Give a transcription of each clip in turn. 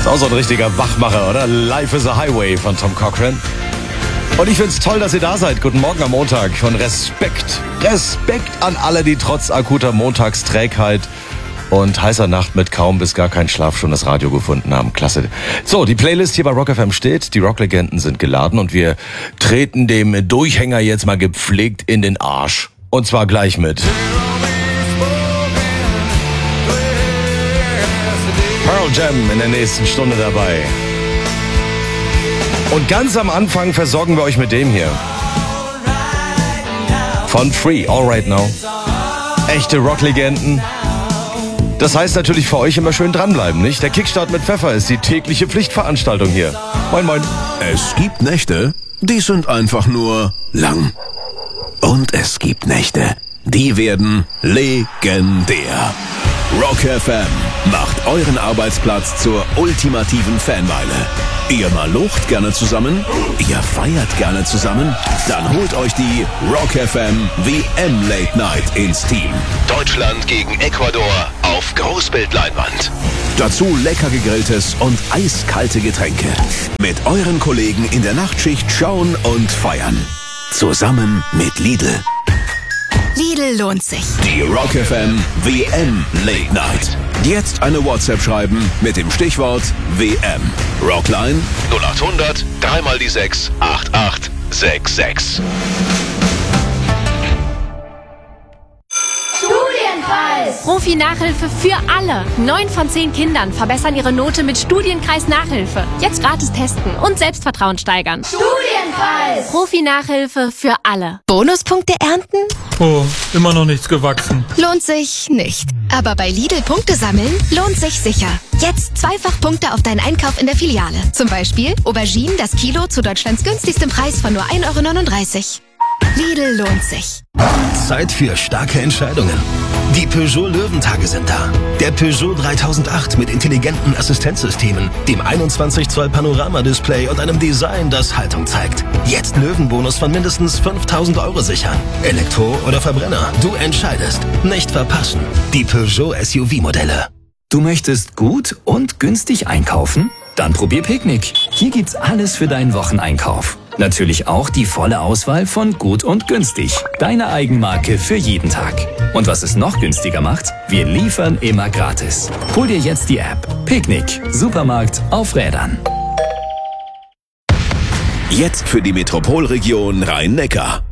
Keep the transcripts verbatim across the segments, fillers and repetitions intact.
Ist auch so ein richtiger Wachmacher, oder? Life is a Highway von Tom Cochrane. Und ich find's toll, dass ihr da seid. Guten Morgen am Montag. Und Respekt, Respekt an alle, die trotz akuter Montagsträgheit und heißer Nacht mit kaum bis gar keinen Schlaf schon das Radio gefunden haben. Klasse. So, die Playlist hier bei Rock F M steht. Die Rocklegenden sind geladen und wir treten dem Durchhänger jetzt mal gepflegt in den Arsch. Und zwar gleich mit Pearl Jam in der nächsten Stunde dabei. Und ganz am Anfang versorgen wir euch mit dem hier. Von Free, All Right Now. Echte Rocklegenden. Das heißt natürlich für euch immer schön dranbleiben, nicht? Der Kickstart mit Pfeffer ist die tägliche Pflichtveranstaltung hier. Moin, moin. Es gibt Nächte, die sind einfach nur lang. Und es gibt Nächte, die werden legendär. Rock F M macht euren Arbeitsplatz zur ultimativen Fanmeile. Ihr malocht gerne zusammen? Ihr feiert gerne zusammen? Dann holt euch die Rock F M W M Late Night ins Team. Deutschland gegen Ecuador auf Großbildleinwand. Dazu lecker gegrilltes und eiskalte Getränke. Mit euren Kollegen in der Nachtschicht schauen und feiern. Zusammen mit Lidl. Lidl lohnt sich. Die Rock F M W M Late Night. Jetzt eine WhatsApp schreiben mit dem Stichwort W M. Rockline null acht hundert drei mal die sechs acht acht sechs sechs. Profi-Nachhilfe für alle. Neun von zehn Kindern verbessern ihre Note mit Studienkreis-Nachhilfe. Jetzt gratis testen und Selbstvertrauen steigern. Studienkreis! Profi-Nachhilfe für alle. Bonuspunkte ernten? Oh, immer noch nichts gewachsen. Lohnt sich nicht. Aber bei Lidl Punkte sammeln lohnt sich sicher. Jetzt zweifach Punkte auf deinen Einkauf in der Filiale. Zum Beispiel Auberginen das Kilo zu Deutschlands günstigstem Preis von nur ein Euro neununddreißig. Lidl lohnt sich. Zeit für starke Entscheidungen. Die Peugeot Löwentage sind da. Der Peugeot dreitausendacht mit intelligenten Assistenzsystemen, dem einundzwanzig Zoll Panoramadisplay und einem Design, das Haltung zeigt. Jetzt Löwenbonus von mindestens fünftausend Euro sichern. Elektro oder Verbrenner, du entscheidest. Nicht verpassen. Die Peugeot S U V-Modelle. Du möchtest gut und günstig einkaufen? Dann probier Picknick. Hier gibt's alles für deinen Wocheneinkauf. Natürlich auch die volle Auswahl von Gut und Günstig. Deine Eigenmarke für jeden Tag. Und was es noch günstiger macht? Wir liefern immer gratis. Hol dir jetzt die App. Picknick. Supermarkt auf Rädern. Jetzt für die Metropolregion Rhein-Neckar.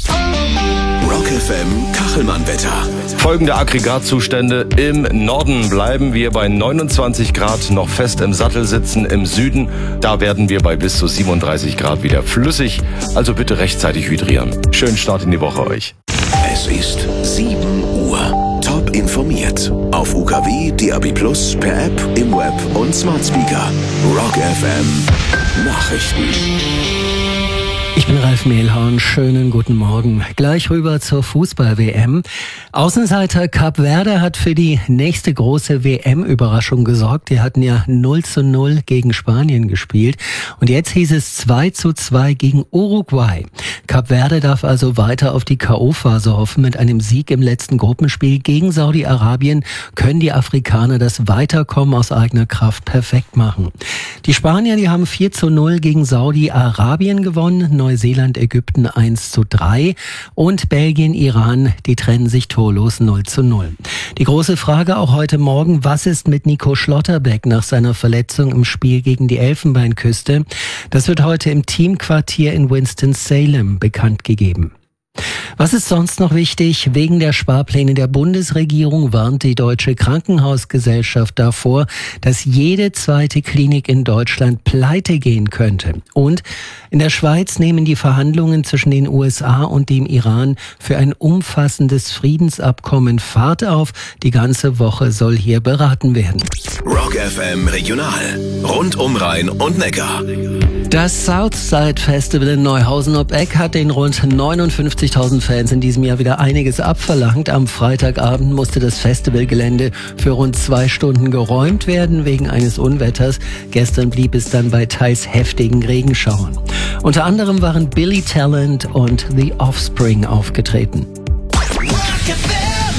Rock F M Kachelmann-Wetter. Folgende Aggregatzustände. Im Norden bleiben wir bei neunundzwanzig Grad noch fest im Sattel sitzen. Im Süden, da werden wir bei bis zu siebenunddreißig Grad wieder flüssig. Also bitte rechtzeitig hydrieren. Schönen Start in die Woche euch. Es ist sieben Uhr. Top informiert. Auf U K W, D A B Plus, per App, im Web und Smart Speaker. Rock F M Nachrichten. Ich bin Ralf Mehlhorn, schönen guten Morgen. Gleich rüber zur Fußball-W M. Außenseiter Kap Verde hat für die nächste große W M-Überraschung gesorgt. Die hatten ja null zu null gegen Spanien gespielt. Und jetzt hieß es zwei zu zwei gegen Uruguay. Kap Verde darf also weiter auf die K O-Phase hoffen. Mit einem Sieg im letzten Gruppenspiel gegen Saudi-Arabien können die Afrikaner das Weiterkommen aus eigener Kraft perfekt machen. Die Spanier, die haben vier zu null gegen Saudi-Arabien gewonnen. Neuseeland, Ägypten eins zu drei und Belgien, Iran, die trennen sich torlos null zu null. Die große Frage auch heute Morgen, was ist mit Nico Schlotterbeck nach seiner Verletzung im Spiel gegen die Elfenbeinküste? Das wird heute im Teamquartier in Winston-Salem bekannt gegeben. Was ist sonst noch wichtig? Wegen der Sparpläne der Bundesregierung warnt die Deutsche Krankenhausgesellschaft davor, dass jede zweite Klinik in Deutschland pleite gehen könnte. Und in der Schweiz nehmen die Verhandlungen zwischen den U S A und dem Iran für ein umfassendes Friedensabkommen Fahrt auf. Die ganze Woche soll hier beraten werden. Rock F M Regional. Rund um Rhein und Neckar. Das Southside Festival in Neuhausen ob Eck hat den rund neunundfünfzigtausend Fans in diesem Jahr wieder einiges abverlangt. Am Freitagabend musste das Festivalgelände für rund zwei Stunden geräumt werden wegen eines Unwetters. Gestern blieb es dann bei teils heftigen Regenschauern. Unter anderem waren Billy Talent und The Offspring aufgetreten.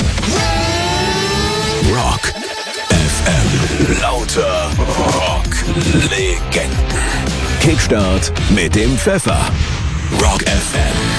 Rock F M. Lauter Rock. Legenden. Kickstart mit dem Pfeffer. Rock F M.